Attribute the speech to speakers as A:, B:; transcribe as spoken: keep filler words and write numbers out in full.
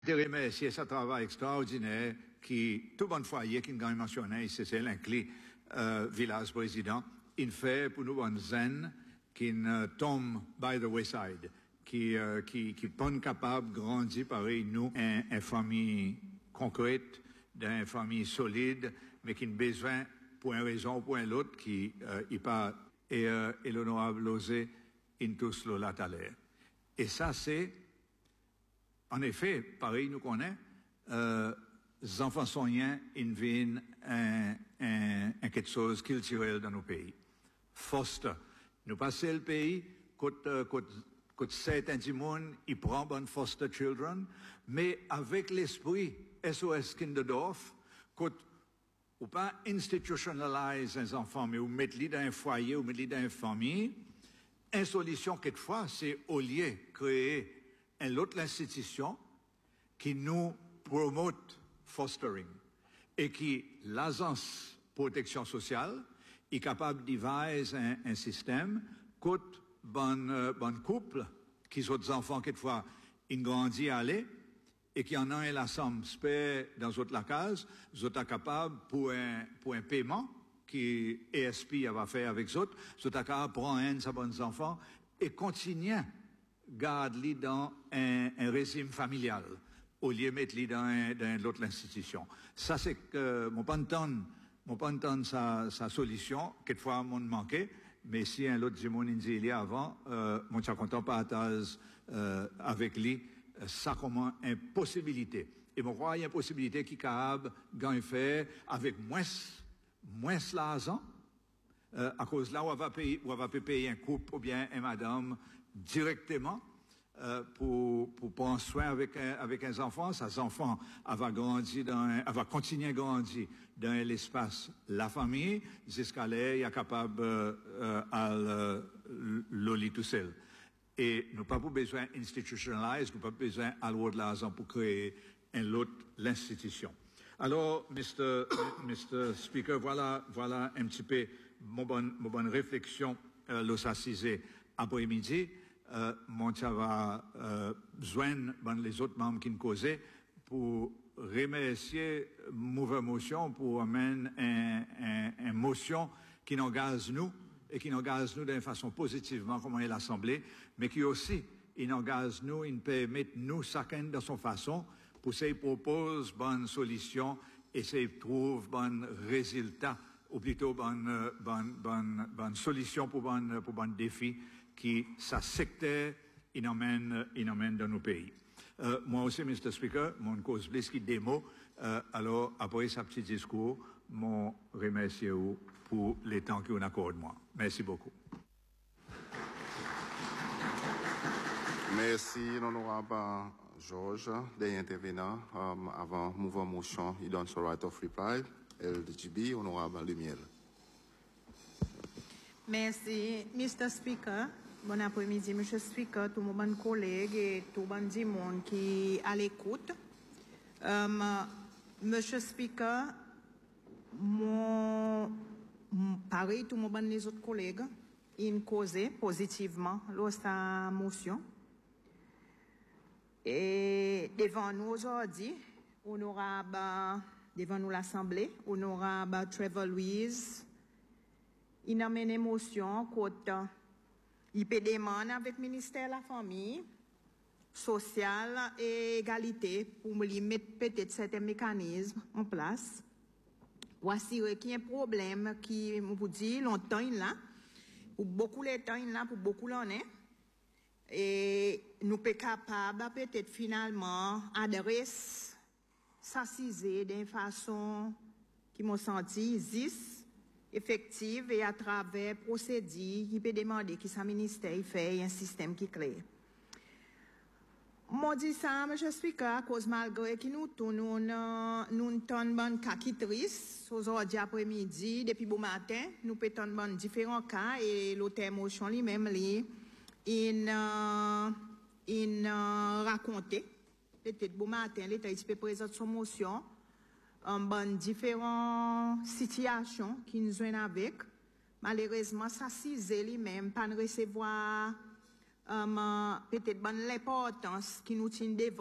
A: Je remercie ce travail extraordinaire qui, tout bon foyer qui nous mentionné, c'est l'inclus euh, village président, il fait pour nous un zen qui ne tombe by the wayside, qui euh, qui qui pas capable de grandir pareil nous une un famille concrète, d'une famille solide, mais qui a besoin pour une raison ou pour une autre qui euh, il pas et, euh, et l'honorable Losé in tous la talaire. Et ça c'est en effet, pareil, nous connaissons, euh, les enfants soignants, ils viennent un, un, un quelque chose culturel dans nos pays. Foster. Nous passons le pays, côté, côté, côté certains du monde, ils prennent bon foster children, mais avec l'esprit S O S Kinderdorf, côté, ou pas institutionnaliser les enfants, mais ou mettre les dans un foyer, ou mettre les dans une famille, une solution, quelquefois, c'est au lieu de créer une autre institution qui nous promote fostering et qui, l'agence protection sociale, est capable de devise un, un système côté bon, euh, bon couple qui sont des enfants quelquefois ils grandissent à aller et qui en ont un la somme spare dans autre la case, ils sont capables pour un, pour un paiement qui E S P va faire avec eux autres, ils sont capables de prendre un de ces bons enfants et continuer garde-les dans un, un régime familial, au lieu de mettre-les dans, un, dans l'autre institution. Ça, c'est que, mon pas entendre, mon pas entendre sa, sa solution, quelquefois, mon manquait, mais si un autre Zimon il y a avant, euh, mon suis content partage, euh, avec lui, ça comme une possibilité. Et mon crois, il y a une possibilité qui est capable de faire avec moins, moins l'argent, euh, à cause là où on va payer, où on va payer un couple ou bien un madame, directement euh, pour pour prendre soin avec un, avec un enfant, ces enfants va grandir dans un, va continuer à grandir dans l'espace la famille jusqu'à là il est capable euh, à l'oli tout seul et nous pas besoin institutionnaliser, nous pas besoin allouer de l'argent pour créer un autre l'institution. Alors, Mister Mister Speaker, voilà voilà un petit peu mon bonne mon bonne réflexion euh, l'os assisé après-midi, euh, mon va euh, joindre ben, les autres membres qui nous causaient pour remercier Mouvement Motion pour amener une un, un motion qui nous engage nous et qui nous engage nous d'une façon positivement comme est l'Assemblée, mais qui aussi il engage nous, il permet nous chacun de son façon pour s'y propose bonne solution et s'y trouve bon résultat ou plutôt bonne bonne bonne bonne solution pour bon pour bon défi qui ça secteur il emmène il emmène dans nos pays. Euh, moi aussi, Mister Speaker, mon cause blesse qui démo. Euh, alors après ce petit discours, mon remercie vous pour les temps qu'on accorde moi. Merci beaucoup.
B: Merci, l'honorable Georges, des intervenants um, avant mouvement motion. Il donne son right of reply. L D G B, honorable Lumiel.
C: Merci, Mister Speaker. Bon après-midi, Monsieur Speaker, tous mes bons collègues et tout le monde qui est à l'écoute. Um, Monsieur Speaker, mon, pareil, tous mes bons les autres collègues, ils causé positivement la motion. Et devant nous aujourd'hui, honorable, devant nous l'Assemblée, honorable Trevor Louise, il a une émotion côté, il peut demander avec le ministère de la Famille, Sociale et Égalité pour lui mettre peut-être certains mécanismes en place pour assurer qu'il y a un problème qui, vous dit, longtemps il là, pour beaucoup de temps il là, pour beaucoup l'année. Et nous sommes capables peut-être finalement adresser, s'assiser d'une façon qui m'a senti juste, effective et à travers procédures qui peut demander qui sa ministère fait un système qui est clair. Moi dis ça, mais je suis à cause malgré que nous tous nous nous tendons bonne cas qui triste aujourd'hui après-midi depuis bon matin nous peut tendre bonne différents cas et l'auteur motion lui-même lui il euh, il euh, raconter peut-être bon matin l'état il peut présenter son motion en bonne différentes situations qui nous joignent avec malheureusement ça cisé lui-même pas recevoir um, peut-être bonne l'importance qui nous tient